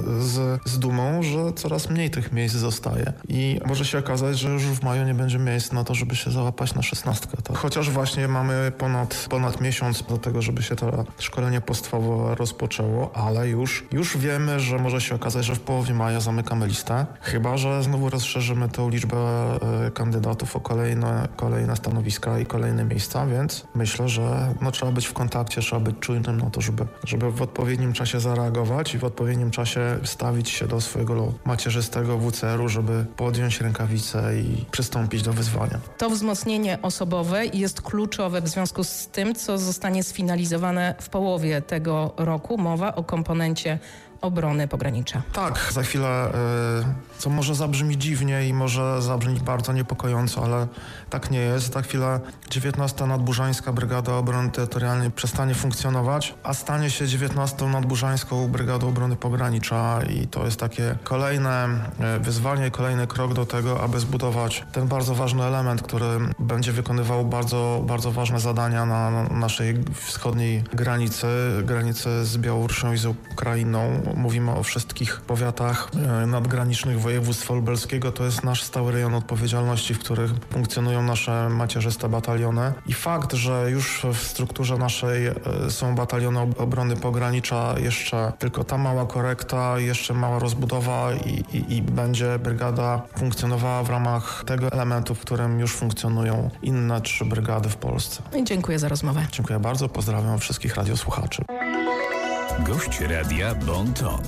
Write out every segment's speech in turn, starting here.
z dumą, że coraz mniej tych miejsc zostaje. I może się okazać, że już w maju nie będzie miejsc na to, żeby się załapać na 16. Tak? Chociaż właśnie mamy ponad miesiąc do tego, żeby się to szkolenie podstawowe rozpoczęło, ale już wiemy, że może się okazać, że w połowie maja zamykamy listę, chyba że znowu rozszerzymy tę liczbę kandydatów o kolejne stanowiska i kolejne miejsca, więc myślę, że trzeba być w kontakcie, trzeba być czujnym na to, żeby w odpowiednim czasie zareagować i w odpowiednim czasie stawić się do swojego macierzystego WCR-u, żeby podjąć rękawice i przystąpić do wyzwania. To wzmocnienie osobowe jest kluczowe w związku z tym, co zostanie sfinalizowane w połowie tego roku. Mowa o komponencie obrony pogranicza. Tak, za chwilę, co może zabrzmi dziwnie i może zabrzmieć bardzo niepokojąco, ale tak nie jest. Za chwilę 19. Nadburzańska Brygada Obrony Terytorialnej przestanie funkcjonować, a stanie się 19. Nadburzańską Brygadą Obrony Pogranicza i to jest takie kolejne wyzwanie i kolejny krok do tego, aby zbudować ten bardzo ważny element, który będzie wykonywał bardzo, bardzo ważne zadania na naszej wschodniej granicy z Białorusią i z Ukrainą. Mówimy o wszystkich powiatach nadgranicznych województwa lubelskiego. To jest nasz stały rejon odpowiedzialności, w których funkcjonują nasze macierzyste bataliony. I fakt, że już w strukturze naszej są bataliony obrony pogranicza, jeszcze tylko ta mała korekta, jeszcze mała rozbudowa i będzie brygada funkcjonowała w ramach tego elementu, w którym już funkcjonują inne 3 brygady w Polsce. Dziękuję za rozmowę. Dziękuję bardzo. Pozdrawiam wszystkich radiosłuchaczy. Gość radia Bon Ton.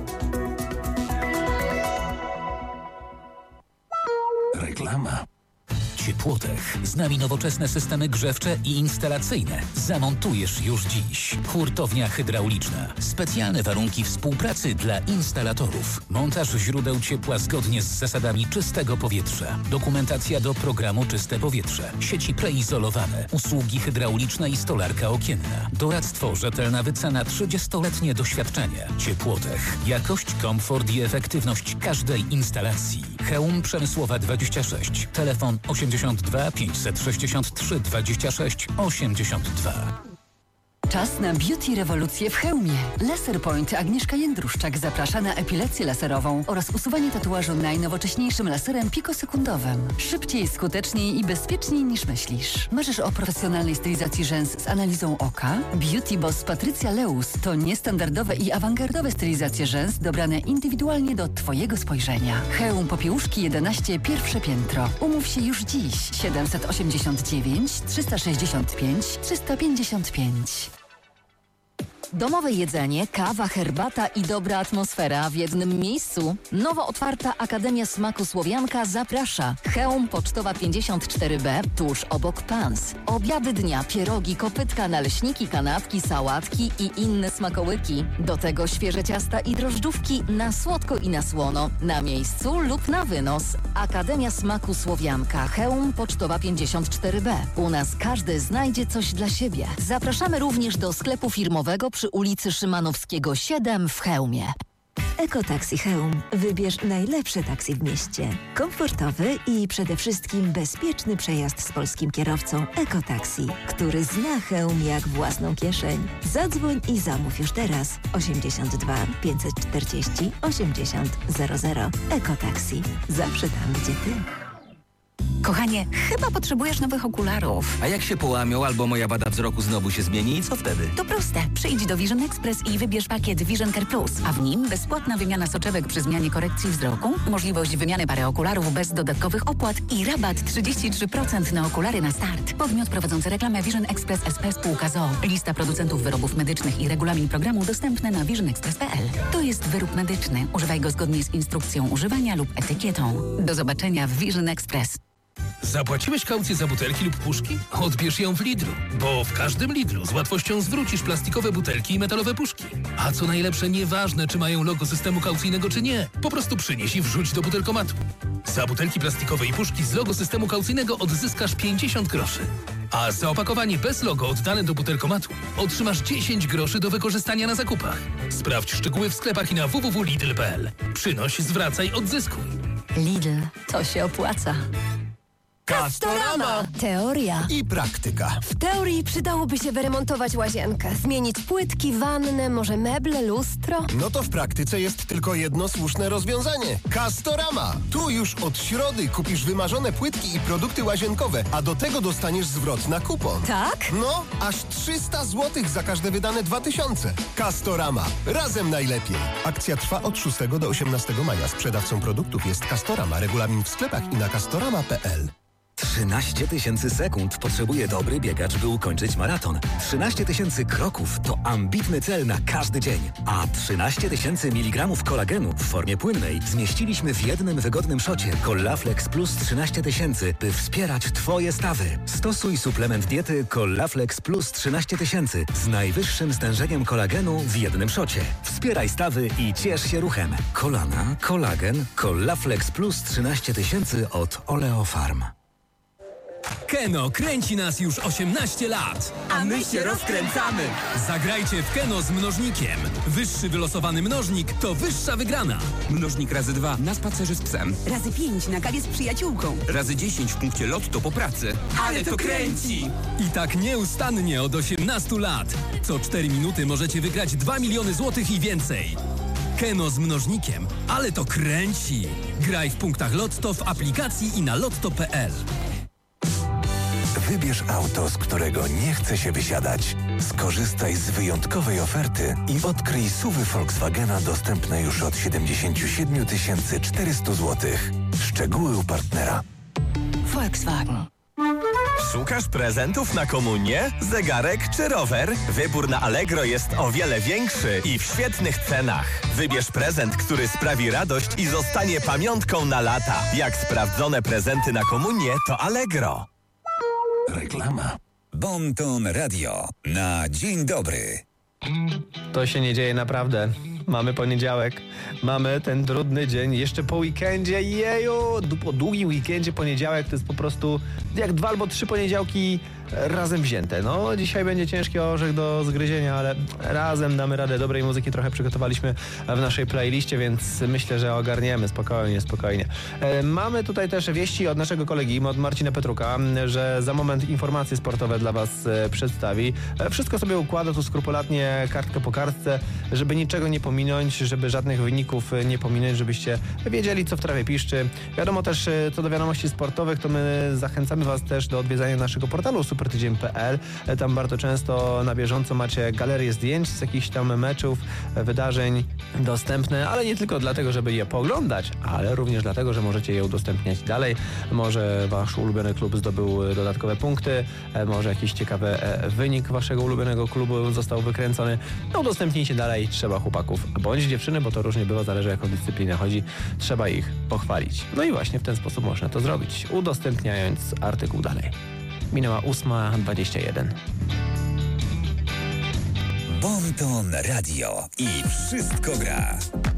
Reklama. Ciepłotech. Z nami nowoczesne systemy grzewcze i instalacyjne. Zamontujesz już dziś. Hurtownia hydrauliczna. Specjalne warunki współpracy dla instalatorów. Montaż źródeł ciepła zgodnie z zasadami czystego powietrza. Dokumentacja do programu Czyste Powietrze. Sieci preizolowane. Usługi hydrauliczne i stolarka okienna. Doradztwo, rzetelna wycena, 30-letnie doświadczenie. Ciepłotech. Jakość, komfort i efektywność każdej instalacji. Chełm Przemysłowa 26. Telefon 82 563 26 82. Czas na beauty rewolucję w Chełmie. Laser Point Agnieszka Jędruszczak zaprasza na epilację laserową oraz usuwanie tatuażu najnowocześniejszym laserem pikosekundowym. Szybciej, skuteczniej i bezpieczniej niż myślisz. Marzysz o profesjonalnej stylizacji rzęs z analizą oka? Beauty Boss Patrycja Leus to niestandardowe i awangardowe stylizacje rzęs dobrane indywidualnie do Twojego spojrzenia. Chełm Popiełuszki 11, pierwsze piętro. Umów się już dziś. 789 365 355. Domowe jedzenie, kawa, herbata i dobra atmosfera w jednym miejscu. Nowo otwarta Akademia Smaku Słowianka zaprasza. Chełm Pocztowa 54B, tuż obok Pans. Obiady dnia, pierogi, kopytka, naleśniki, kanapki, sałatki i inne smakołyki. Do tego świeże ciasta i drożdżówki na słodko i na słono. Na miejscu lub na wynos. Akademia Smaku Słowianka, Chełm Pocztowa 54B. U nas każdy znajdzie coś dla siebie. Zapraszamy również do sklepu firmowego przy ulicy Szymanowskiego 7 w Chełmie. Ekotaksi Chełm. Wybierz najlepsze taksi w mieście. Komfortowy i przede wszystkim bezpieczny przejazd z polskim kierowcą Ekotaksi, który zna Chełm jak własną kieszeń. Zadzwoń i zamów już teraz. 82 540 80 00. Ekotaksi. Zawsze tam, gdzie ty. Kochanie, chyba potrzebujesz nowych okularów. A jak się połamią albo moja wada wzroku znowu się zmieni i co wtedy? To proste. Przyjdź do Vision Express i wybierz pakiet Vision Care Plus, a w nim bezpłatna wymiana soczewek przy zmianie korekcji wzroku, możliwość wymiany pary okularów bez dodatkowych opłat i rabat 33% na okulary na start. Podmiot prowadzący reklamę Vision Express SP Spółka z o.o. Lista producentów wyrobów medycznych i regulamin programu dostępne na visionexpress.pl. To jest wyrób medyczny. Używaj go zgodnie z instrukcją używania lub etykietą. Do zobaczenia w Vision Express. Zapłaciłeś kaucję za butelki lub puszki? Odbierz ją w Lidlu, bo w każdym Lidlu z łatwością zwrócisz plastikowe butelki i metalowe puszki. A co najlepsze, nieważne czy mają logo systemu kaucyjnego czy nie, po prostu przynieś i wrzuć do butelkomatu. Za butelki plastikowe i puszki z logo systemu kaucyjnego odzyskasz 50 groszy. A za opakowanie bez logo oddane do butelkomatu otrzymasz 10 groszy do wykorzystania na zakupach. Sprawdź szczegóły w sklepach i na www.lidl.pl. Przynoś, zwracaj, odzyskuj. Lidl, to się opłaca. Castorama! Teoria I praktyka. W teorii przydałoby się wyremontować łazienkę, zmienić płytki, wannę, może meble, lustro. No to w praktyce jest tylko jedno słuszne rozwiązanie. Castorama! Tu już od środy kupisz wymarzone płytki i produkty łazienkowe, a do tego dostaniesz zwrot na kupon. Tak? No, aż 300 zł za każde wydane 2000. Castorama. Razem najlepiej. Akcja trwa od 6 do 18 maja. Sprzedawcą produktów jest Castorama. Regulamin w sklepach i na castorama.pl. 13 000 sekund potrzebuje dobry biegacz, by ukończyć maraton. 13 000 kroków to ambitny cel na każdy dzień. A 13 000 mg kolagenu w formie płynnej zmieściliśmy w jednym wygodnym szocie Collaflex Plus 13 000, by wspierać Twoje stawy. Stosuj suplement diety Collaflex Plus 13 000 z najwyższym stężeniem kolagenu w jednym szocie. Wspieraj stawy i ciesz się ruchem. Kolana, kolagen, Collaflex Plus 13 000 od Oleofarm. Keno kręci nas już 18 lat. A my się rozkręcamy. Zagrajcie w Keno z mnożnikiem. Wyższy wylosowany mnożnik to wyższa wygrana. Mnożnik razy 2 na spacerze z psem. Razy 5 na kawie z przyjaciółką. Razy 10 w punkcie lotto po pracy. Ale to kręci! I tak nieustannie od 18 lat. Co 4 minuty możecie wygrać 2 miliony złotych i więcej. Keno z mnożnikiem. Ale to kręci. Graj w punktach Lotto, w aplikacji i na lotto.pl. Wybierz auto, z którego nie chce się wysiadać. Skorzystaj z wyjątkowej oferty i odkryj SUV-y Volkswagena dostępne już od 77 400 zł. Szczegóły u partnera. Volkswagen. Szukasz prezentów na komunię? Zegarek czy rower? Wybór na Allegro jest o wiele większy i w świetnych cenach. Wybierz prezent, który sprawi radość i zostanie pamiątką na lata. Jak sprawdzone prezenty na komunię, to Allegro. Reklama. Bon Ton Radio na dzień dobry. To się nie dzieje naprawdę. Mamy poniedziałek, mamy ten trudny dzień, jeszcze po weekendzie, jeju, po długim weekendzie poniedziałek to jest po prostu jak 2 albo 3 poniedziałki razem wzięte. No, dzisiaj będzie ciężki orzech do zgryzienia, ale razem damy radę. Dobrej muzyki trochę przygotowaliśmy w naszej playliście, więc myślę, że ogarniemy spokojnie. Mamy tutaj też wieści od naszego kolegi, od Marcina Petruka, że za moment informacje sportowe dla Was przedstawi. Wszystko sobie układa tu skrupulatnie, kartkę po kartce, żeby niczego nie pominąć, żeby żadnych wyników nie pominąć, żebyście wiedzieli, co w trawie piszczy. Wiadomo też, co do wiadomości sportowych, to my zachęcamy Was też do odwiedzania naszego portalu supertydzień.pl. Tam bardzo często na bieżąco macie galerię zdjęć z jakichś tam meczów, wydarzeń dostępne, ale nie tylko dlatego, żeby je pooglądać, ale również dlatego, że możecie je udostępniać dalej. Może Wasz ulubiony klub zdobył dodatkowe punkty, może jakiś ciekawy wynik Waszego ulubionego klubu został wykręcony. No udostępnijcie dalej, trzeba chłopaków bądź dziewczyny, bo to różnie bywa, zależy jaką dyscyplinę chodzi, trzeba ich pochwalić. No i właśnie w ten sposób można to zrobić, udostępniając artykuł dalej. Minęła 8:21. Bon Ton Radio i wszystko gra.